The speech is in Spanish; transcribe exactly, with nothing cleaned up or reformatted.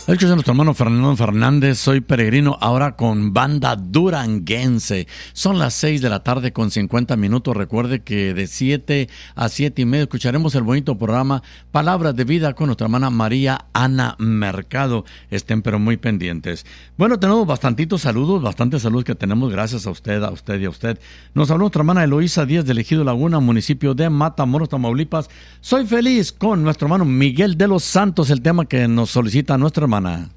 Escucha nuestro hermano Fernando Fernández, soy peregrino, ahora con banda duranguense. Son las seis de la tarde con cincuenta minutos. Recuerde que de siete a siete y media escucharemos el bonito programa Palabras de Vida con nuestra hermana María Ana Mercado. Estén pero muy pendientes. Bueno, tenemos bastantitos saludos, bastantes saludos que tenemos gracias a usted, a usted y a usted. Nos habló nuestra hermana Eloísa Díaz del Ejido Laguna, municipio de Matamoros, Tamaulipas. Soy feliz con nuestro hermano Miguel de los Santos, el tema que nos solicita nuestra hermana.